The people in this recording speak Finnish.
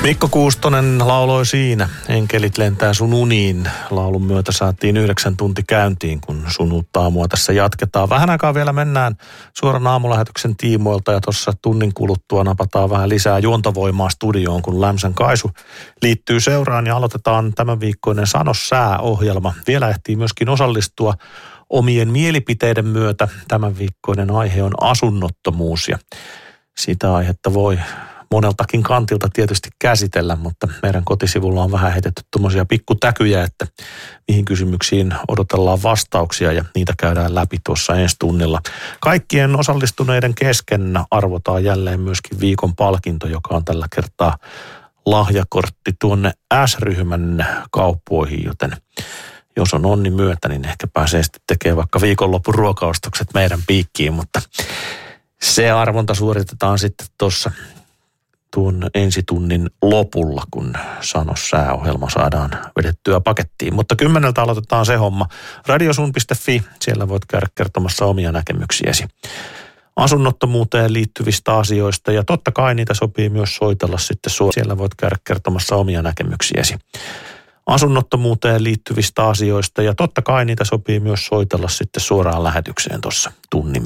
Mikko Kuustonen lauloi siinä. Enkelit lentää sun uniin. Laulun myötä saatiin 9 tunti käyntiin, kun sun uutta aamua tässä jatketaan. Vähän aikaa vielä mennään suoran aamulähetyksen tiimoilta ja tuossa tunnin kuluttua napataan vähän lisää juontovoimaa studioon, kun Lämsän Kaisu liittyy seuraan ja aloitetaan tämän viikkoinen Sano sää-ohjelma. Vielä ehtii myöskin osallistua omien mielipiteiden myötä. Tämän viikkoinen aihe on asunnottomuus ja sitä aihetta voi moneltakin kantilta tietysti käsitellä, mutta meidän kotisivulla on vähän heitetty tuommoisia pikkutäkyjä, että mihin kysymyksiin odotellaan vastauksia ja niitä käydään läpi tuossa ensi tunnilla. Kaikkien osallistuneiden kesken arvotaan jälleen myöskin viikon palkinto, joka on tällä kertaa lahjakortti tuonne S-ryhmän kauppoihin, joten jos on onni myötä, niin ehkä pääsee sitten tekemään vaikka viikonlopun ruokaostokset meidän piikkiin, mutta se arvonta suoritetaan sitten tuossa tuon ensitunnin lopulla, kun Sano sää-ohjelma saadaan vedettyä pakettiin. Mutta 10 aloitetaan se homma. Radiosun.fi, siellä voit käydä kertomassa omia näkemyksiäsi asunnottomuuteen liittyvistä asioista ja totta kai niitä sopii myös soitella sitten siellä voit käydä kertomassa omia näkemyksiäsi asunnottomuuteen liittyvistä asioista ja totta kai niitä sopii myös soitella sitten suoraan lähetykseen tuossa tunnin